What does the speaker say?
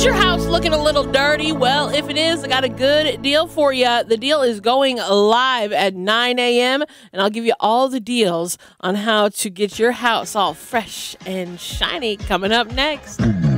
Is your house looking a little dirty? Well, if it is, I got a good deal for you. The deal is going live at 9 a.m., and I'll give you all the deals on how to get your house all fresh and shiny coming up next.